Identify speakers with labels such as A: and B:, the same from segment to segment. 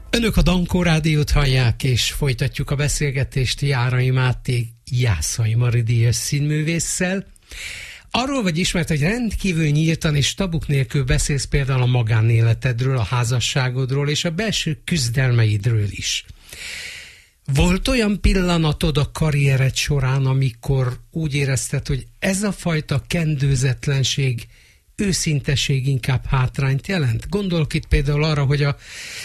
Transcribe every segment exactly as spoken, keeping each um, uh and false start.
A: Önök a Dankó Rádiót hallják, és folytatjuk a beszélgetést Járai Máté Jászai Mari díjas színművésszel. Arról vagy ismert, hogy rendkívül nyíltan és tabuk nélkül beszélsz például a magánéletedről, a házasságodról és a belső küzdelmeidről is. Volt olyan pillanatod a karriered során, amikor úgy érezted, hogy ez a fajta kendőzetlenség, őszinteség inkább hátrányt jelent? Gondolok itt például arra, hogy a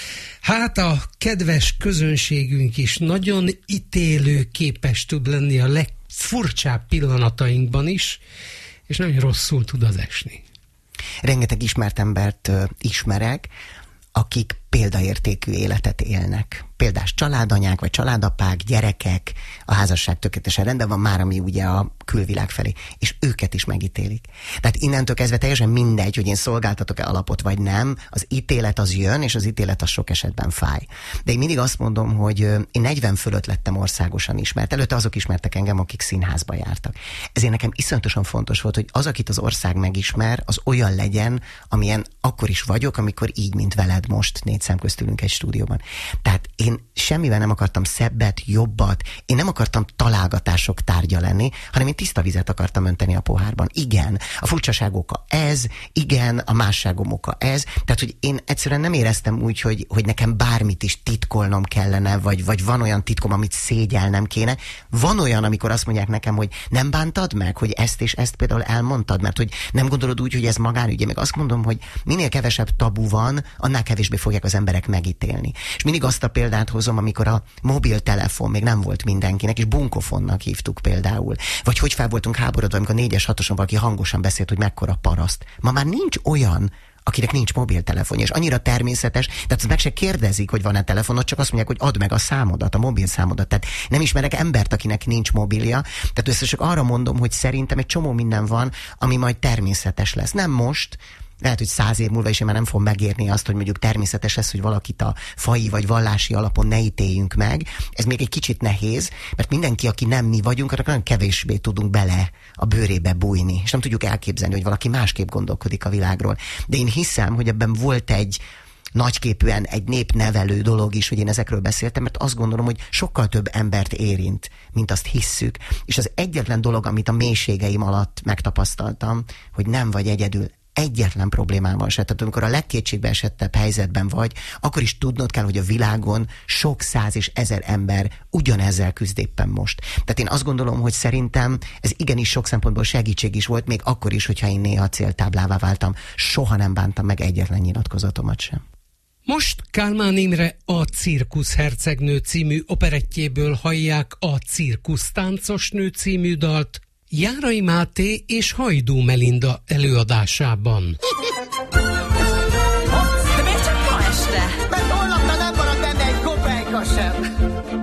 A: Hát a kedves közönségünk is nagyon ítélőképes tud lenni a legfurcsább pillanatainkban is, és nagyon rosszul tud az esni.
B: Rengeteg ismert embert ö, ismerek, akik példaértékű életet élnek. Példás családanyák, vagy családapák, gyerekek, a házasság tökéletesen rendben van már, ami ugye a külvilág felé, és őket is megítélik. Tehát innentől kezdve teljesen mindegy, hogy én szolgáltatok-e alapot, vagy nem, az ítélet az jön, és az ítélet az sok esetben fáj. De én mindig azt mondom, hogy én negyven fölött lettem országosan ismert. Előtte azok ismertek engem, akik színházba jártak. Ezért nekem iszonyatosan fontos volt, hogy az, akit az ország megismer, az olyan legyen, amilyen akkor is vagyok, amikor így, mint veled most, négy szem közt ülünk egy stúdióban. Tehát én semmivel nem akartam szebbet, jobbat, én nem akartam találgatások tárgya lenni, hanem én tiszta vizet akartam önteni a pohárban. Igen, a furcsaság oka ez, igen, a másságom oka ez. Tehát, hogy én egyszerűen nem éreztem úgy, hogy, hogy nekem bármit is titkolnom kellene, vagy, vagy van olyan titkom, amit szégyelnem kéne. Van olyan, amikor azt mondják nekem, hogy nem bántad meg, hogy ezt és ezt például elmondtad, mert hogy nem gondolod úgy, hogy ez magánügye. Meg azt mondom, hogy minél kevesebb tabu van, annál kevésbé fogják az emberek megítélni. És mindig azt a példát hozom, amikor a mobiltelefon még nem volt mindenkinek, és bunkofonnak hívtuk például. Vagy hogy fel voltunk háborodva, amikor négyes, hatoson valaki hangosan beszélt, hogy mekkora paraszt. Ma már nincs olyan, akinek nincs mobiltelefonja, és annyira természetes, tehát meg se kérdezik, hogy van-e telefonod, csak azt mondják, hogy add meg a számodat, a mobilszámodat. Tehát nem ismerek embert, akinek nincs mobilja. Tehát össze csak arra mondom, hogy szerintem egy csomó minden van, ami majd természetes lesz. Nem most, lehet, hogy száz év múlva is én már nem fogom megérni azt, hogy mondjuk természetes lesz, hogy valakit a faji vagy vallási alapon ne ítéljünk meg. Ez még egy kicsit nehéz, mert mindenki, aki nem mi vagyunk, annak nagyon kevésbé tudunk bele a bőrébe bújni, és nem tudjuk elképzelni, hogy valaki másképp gondolkodik a világról. De én hiszem, hogy ebben volt egy nagyképűen egy népnevelő dolog is, hogy én ezekről beszéltem, mert azt gondolom, hogy sokkal több embert érint, mint azt hisszük. És az egyetlen dolog, amit a mélységeim alatt megtapasztaltam, hogy nem vagy egyedül, egyetlen problémával se. Tehát amikor a legkétségbe esettebb helyzetben vagy, akkor is tudnod kell, hogy a világon sok száz és ezer ember ugyanezzel küzd éppen most. Tehát én azt gondolom, hogy szerintem ez igenis sok szempontból segítség is volt, még akkor is, hogyha én néha céltáblává váltam. Soha nem bántam meg egyetlen nyilatkozatomat sem.
A: Most Kálmán Imre a Cirkusz hercegnő című operettjéből hallják a Cirkusz táncosnő című dalt, Járai Máté és Hajdú Melinda előadásában.